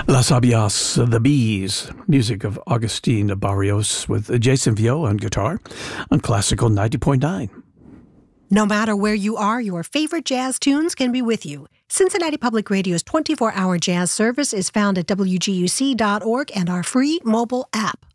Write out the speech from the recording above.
Las Abejas, The Bees, music of Agustin Barrios with Jason Vio on guitar on Classical 90.9. No matter where you are, your favorite jazz tunes can be with you. Cincinnati Public Radio's 24-hour jazz service is found at WGUC.org and our free mobile app.